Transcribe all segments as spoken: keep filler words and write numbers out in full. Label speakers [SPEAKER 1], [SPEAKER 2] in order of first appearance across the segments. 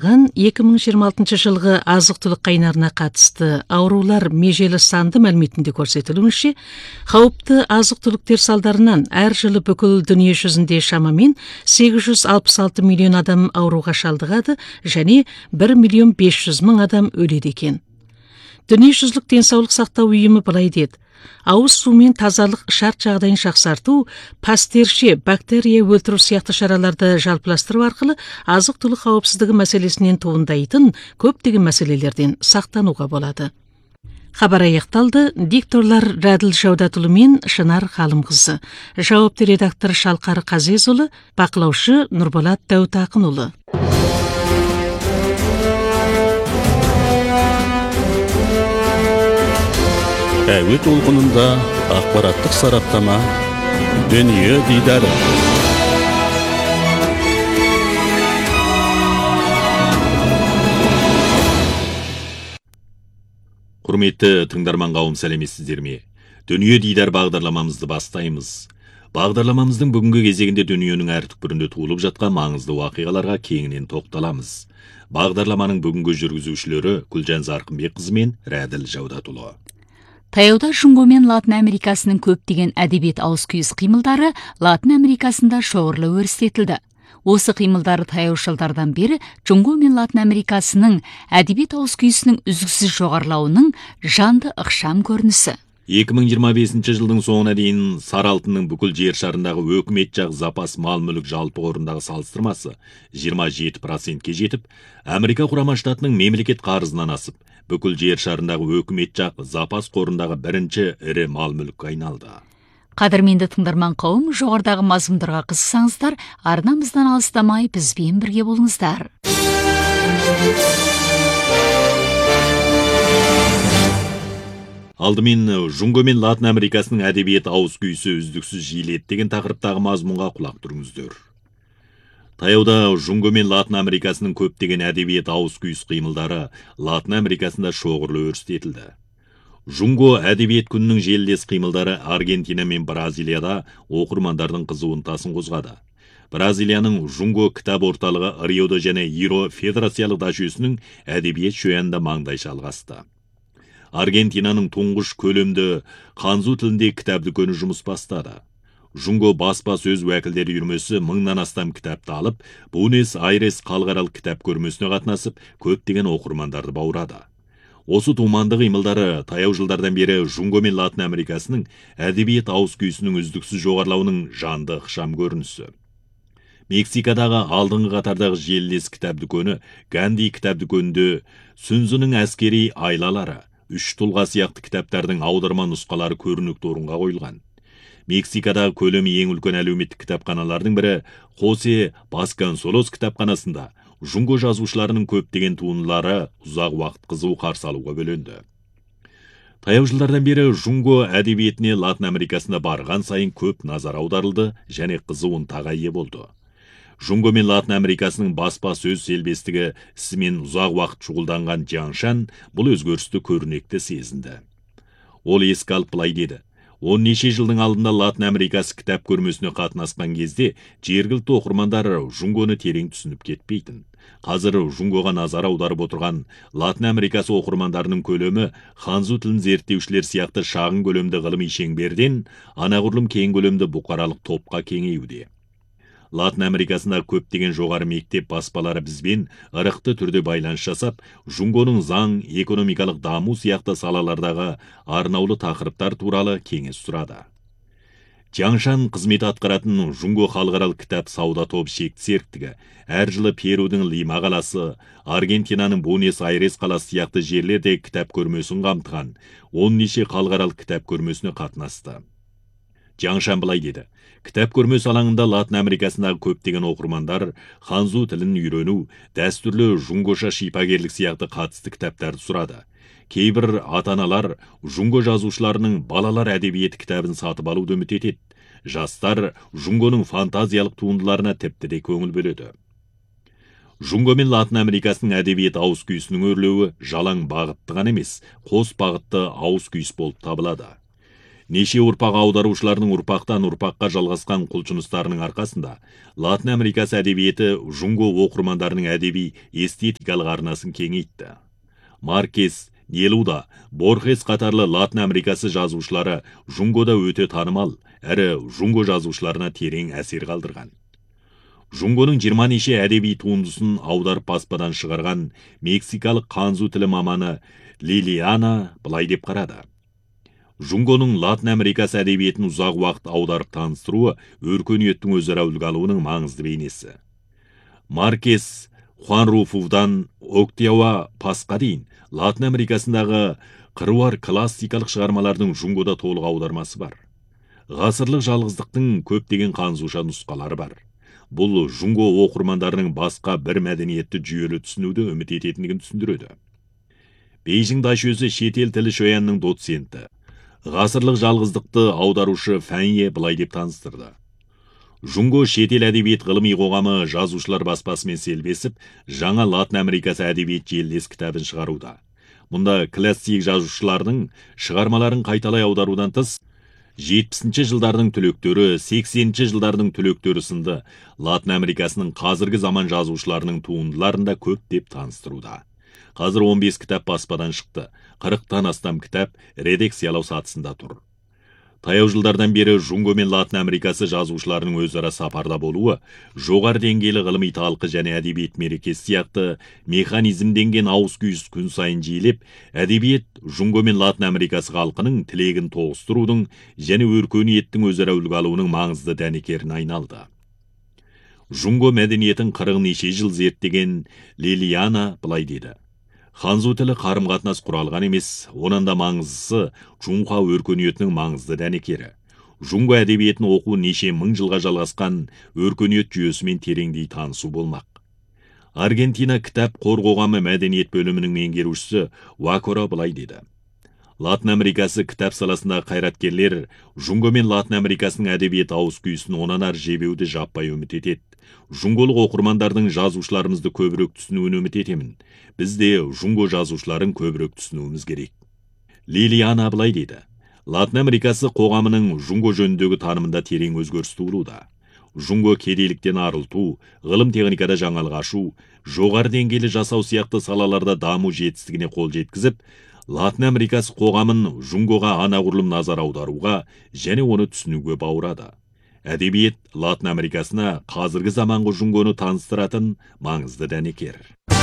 [SPEAKER 1] жасалған эки миң жыйырма алтынчы жылғы азык-түлүк кайнарына катысты аурулар межели санды мәліметінде көрсөтүлүшүнчө, кауіпті азык-түлүктер салдарынан әр жылы бүкіл дүние жүзінде шамамен сегиз жүз алпыс алты миллион адам ауруга шалдыгады және бир миллион беш жүз миң адам өледі екен. Дүниежүзілік денсаулық сақтау ұйымы былай деді: ауыз су мен тазалық шарт жағдайын жақсарту, пастерше бактерия өлтіру сияқты шараларды жалпыластыру арқылы азық-түлік қауіпсіздігі мәселесінен туындайтын көптеген мәселелерден сақтануға болады. Хабар аяқталды. Дикторлар Радыл Жаудатұлы мен Шынар Қалымқызы, жауапты редактор Шалқар Қазезұлы, бақылаушы Нұрболат Дәутақынұлы.
[SPEAKER 2] Әуе толқынында ақпараттық сараптама, дүние дидары. Құрметті тыңдарман қауым, сәлеметсіздер ме? Дүние дидар бағдарламамызды бастаймыз. Бағдарламамыздың бүгінгі кезегінде дүниенің әр түкпірінде туылып жатқан маңызды уақиғаларға кеңінен тоқталамыз. Бағдарламаның бүгінгі жүргізушілері Гүлжан Зарқынбекқызы мен Радыл Жаудатұлы.
[SPEAKER 3] Таяуда Жунго мен Латын Америкасының көптеген әдебиет ауызкүйіс қимылдары Латын Америкасында шоғырлы өрістетілді. Осы қимылдары таяу жылдардан бері Жунго мен Латын Америкасының әдебиет ауызкүйісінің үздіксіз жоғарылауының жанды ықшам көрінісі.
[SPEAKER 2] эки миң жыйырма бесинчи жылдың соңына дейін сары алтынның бүкіл жер шарындағы өкімет жақ запас мал-мүлік жалпы қорындағы салыстырмасы жыйырма жети процентке жетіп, Америка Құрама Штатының мемлекет қарызынан асып, бүкіл жер шарындағы өкімет жақ запас қорындағы бірінші ірі мал-мүлікке айналды.
[SPEAKER 3] Қадірменді тыңдарман қауым, жоғарыдағы мазмұндарға қызықсаңыздар, арнамыздан алыстамай бізбен бірге болыңыздар.
[SPEAKER 2] Алдымен Жунго мен Латын Америкасының әдебиет ауызкүйісі үздіксіз жиіледі деген тақырыптағы мазмұнға құлақ түріңіздер. Таяуда Жунго мен Латын Америкасының көптеген әдебиет ауызкүйіс қимылдары Латын Америкасында шоғырлы өрістетілді. Жунго әдебиет күнінің желілес қимылдары Аргентина мен Бразилияда оқырмандардың қызуын тасын қозғады. Бразилияның Жунго кітап орталығы Рио-де Жанейро федерациялық жүйесінің әдебиет шоянда маңдайша алғасты. Аргентинаның тұңғыш көлемді ханзу тілінде кітап дүкені жұмыс бастады. Жунго баспа сөз уәкілдері үйірмесі мыңнан астам кітапты алып, Буэнос-Айрес халықаралық кітап көрмесіне қатынасып, көптеген оқырмандарды баурады. Осы туманды қимылдары таяу жылдардан бері Жунго мен Латын Америкасының әдебиет ауызкүйісінің үздіксіз жоғарылауының жанды ықшам көрінісі. Мексикадағы алдыңғы қатардағы желілес кітап дүкені Ганди кітап дүкенінде Сүнзінің әскери айлалары, үш тұлға сияқты кітаптардың аударма нұсқалары көрінікті орынға қойылған. Мексикадағы көлемі ең үлкен әлеуметтік кітапханалардың бірі Хосе Басконсолос кітапханасында Жунго жазушыларының көптеген туындылары ұзақ уақыт қызу қарсы алуға бөленді. Таяу жылдардан бері Жунго әдебиетіне Латын Америкасында барған сайын көп назар аударылды және қызуын тағайы болды. Жунго мен Латын Америкасының баспа сөз селбестігі ісімен ұзақ уақыт шұғылданған Джаншан бұл өзгерісті көрнекті сезінді. Ол еске алып былай деді: он неше жылдың алдында Латын Америкасы кітап көрмесіне қатынасқан кезде жергілікті оқырмандар Жунгоны терең түсініп кетпейтін. Қазір Жунгоға назар аударып отырған Латын Америкасы оқырмандарының көлемі ханзу тілін зерттеушілер сияқты шағын көлемді ғылыми шеңберден анағұрлым кең көлемді бұқаралық топқа кеңеюде. Латын Америкасында көптеген жоғары мектеп баспалары бізбен ырықты түрде байланыс жасап, Жунгоның заң, экономикалық даму сияқты салалардағы арнаулы тақырыптар туралы кеңес сұрады. Джаншан қызмет атқаратын Жунго халықаралық кітап сауда топ шекті серіктігі әр жылы Перудің Лима қаласы, Аргентинаның Буэнос-Айрес қаласы сияқты жерлерде кітап көрмесін қамтыған он неше халықаралық кітап көрмесіне қатынасты. Джаншан былай деді: кітап көрмесі алаңында Латын Америкасындағы көптеген оқырмандар ханзу тілін үйрену, дәстүрлі жунгоша шипагерлік сияқты қатысты кітаптарды сұрады. Кейбір ата-аналар Жунго жазушыларының балалар әдебиеті кітабын сатып алуды үміт етеді. Жастар Жунгоның фантазиялық туындыларына тіпті де көңіл бөледі. Жунго мен Латын Америкасының әдебиет ауыз күйісінің өрлеуі жалаң бағытты ғана емес, қос бағытты ауыз күйіс болып табылады. Неше ұрпақ аударушыларының ұрпақтан ұрпаққа жалғасқан құлшыныстарының арқасында Латын Америкасы әдебиеті жұңго оқырмандарының әдеби эстетикалық арнасын кеңейтті. Маркес, Нелуда, Борхес қатарлы Латын Америкасы жазушылары жұңгода өте танымал, әрі жұңго жазушыларына терең әсер қалдырған. Жұңгоның жиырма неше әдеби туындысын аударып баспадан шығарған мексикалық ханзу тілі маманы Лилиана былай деп қарады. Жұңгоның Латын Америкасы әдебиетін ұзақ уақыт аударып таныстыруы өркениеттің өзара үлгі алуының маңызды бейнесі. Маркес, Хуан Руфудан Октиауа Пасқа дейін Латын Америкасындағы қыруар классикалық шығармалардың жұңгода толық аудармасы бар. Ғасырлық жалғыздықтың көптеген ханзуша нұсқалары бар. Бұл жұңго оқырмандарының басқа бір мәдениетті жүйелі түсінуді үміт ететіндігін түсіндіреді. Бейжің дашөзі шетел тілі шоянның доценті, ғасырлық жалғыздықты аударушы Фәнье былай деп таныстырды. Жұңго шетел әдебиет ғылыми қоғамы жазушылар баспасымен селбесіп, жаңа Латын Америкасы әдебиет желілес кітабын шығаруда. Мұнда классик жазушылардың шығармаларын қайталай аударудан тыс, жетпісінші жылдардың түлектері, сексенінші жылдардың түлектері сынды Латын Америкасының қазіргі заман жазушыларының туындыларында көп деп таныстыруда. Қазір он бес кітап баспадан шықты, қырықтан астам кітап редакциялау сатысында тұр. Таяу жылдардан бері жұңго мен Латын Америкасы жазушыларының өзара сапарда болуы, жоғары деңгейлі ғылыми талқы және әдебиет мерекесі сияқты механизмденген ауыз күйіс күн сайын жиілеп, әдебиет жұңго мен Латын Америкасы халқының тілегін тоғыстырудың және өркениеттің өзара үлгі алуының маңызды дәнекеріне айналды. Жұңго мәдениетін қырық неше жыл зерттеген Лилиана былай деді. Ханзу тілі қарым-қатынас құралған емес, онан да маңыздысы жұңға өркениетінің маңызды дәнекері. Жұңго әдебиетін оқу неше мың жылға жалғасқан өркениет жүйесімен тереңдей танысу болмақ. Аргентина кітап қор қоғамы мәдениет бөлімінің меңгерушісі Вакора былай деді. Латын Америкасы кітап саласындағы қайраткерлер жұңго мен Латын Америкасының әдебиет ауыз күйісін онан ары жебеуді жаппай үміт етеді. Жұңголық оқырмандардың жазушыларымызды көбірек түсінуін үміт етемін. Бізде жұңго жазушыларын көбірек түсінуіміз керек. Лилиана былай дейді. Латын Америкасы қоғамының жұңго жөніндегі танымында терең өзгеріс туылуда. Жұңго кедейліктен арылту, ғылым техникада жаңалық ашу, жоғары деңгейлі жасау сияқты салаларда даму жетістігіне қол жеткізіп, Латын Америкасы қоғамын жұңгоға анағұрлым назар аударуға және оны түсінуге баурады. Әдебиет Латын Америкасына қазіргі заманғы жұңгоны таныстыратын маңызды дәнекер.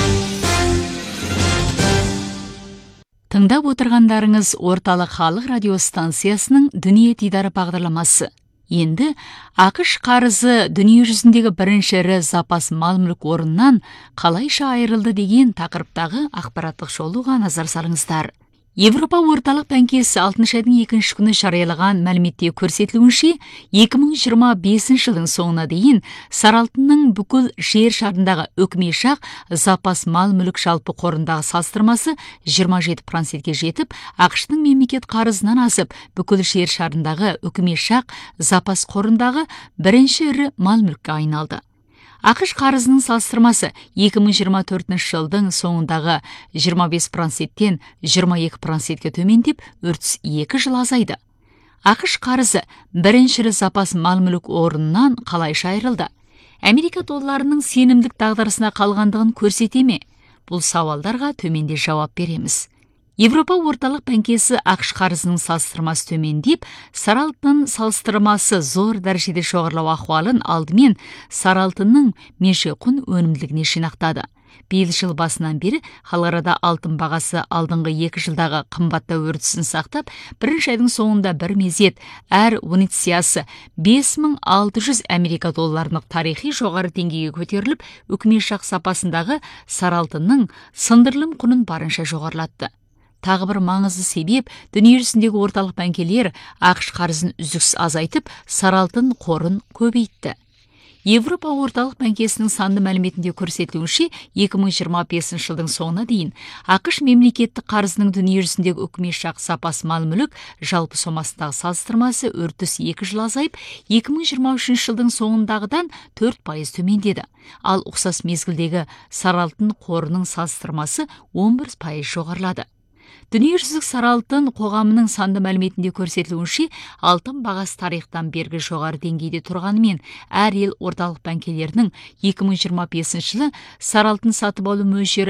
[SPEAKER 3] Тыңдап отырғандарыңыз орталық халық радиостанциясының дүние дидары бағдарламасы. Енді ақш қарызы дүние жүзіндегі бірінші ірі запас мал-мүлік орнынан қалайша айырылды деген тақырыптағы ақпараттық шолуға назар салыңыздар. Европа орталық бәңкесі алтыншы айдың екінші күні жариялаған мәліметте көрсетілуінше, екі мың жиырма бесінші жылдың соңына дейін сары алтынның бүкіл жер шарындағы өкмешақ запас мал-мүлік жалпы қорындағы салыстырмасы жиырма жеті процентке жетіп, ақштың мемлекет қарызынан асып, бүкіл жер шарындағы өкмешақ запас қорындағы бірінші ірі мал-мүлікке айналды. ақш қарызының салыстырмасы екі мың жиырма төртінші жылдың соңындағы жиырма бес проценттен жиырма екі процентке төмендеп, отыз екі жыл азайды. ақш қарызы бірінші запас мал-мүлік орнынан қалайша айырылды? Америка долларының сенімдік дағдарысына қалғандығын көрсете ме? Бұл сауалдарға төменде жауап береміз. Европа орталық бәңкесі ақш қарызының салыстырмасы төмендеп, сары алтынның салыстырмасы зор дәрежеде жоғарылау ахуалын алдымен сары алтынның межеқұн өнімділігіне жинақтады. Биыл жыл басынан бері халықарада алтын бағасы алдыңғы екі жылдағы қымбаттау үрдісін сақтап, бірінші айдың соңында бір мезет әр унциясы бес мың алты жүз Америка долларының тарихи жоғары деңгейге көтеріліп, өкмешақ сапасындағы сары алтынның сындырылым құнын барынша жоғарылатты. Тағы бір маңызды себеп, дүние жүзіндегі орталық бәңкелер ақш қарызын үздіксіз азайтып, сары алтын қорын көбейтті. Европа орталық бәңкесінің санды мәліметінде көрсетілуінше, екі мың жиырма бесінші жылдың соңына дейін ақш мемлекеттік қарызының дүние жүзіндегі өкмешақ запас мал-мүлік жалпы сомасындағы салыстырмасы отыз екі жыл азайып, екі мың жиырма үшінші жылдың соңындағыдан төрт пайыз төмендеді. Ал ұқсас мезгілдегі сары алтын қорының салыстырмасы он бір пайыз жоғарылады. Дүниежүзілік сары алтын қоғамының санды мәліметінде көрсетілуінше, алтын бағасы тарихтан бергі жоғары деңгейде тұрғанымен, әр ел орталық банкелерінің екі мың жиырма бесінші жылы сары алтын сатып алу мөлшері